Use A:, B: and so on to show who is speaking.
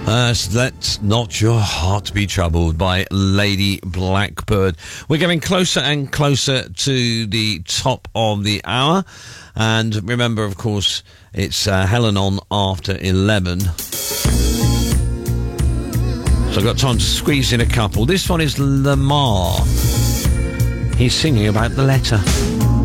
A: Let Not Your Heart Be Troubled by Lady Blackbird. We're getting closer and closer to the top of the hour. And remember, of course, it's Helen on after 11. So I've got time to squeeze in a couple. This one is Lamar. He's singing about the letter.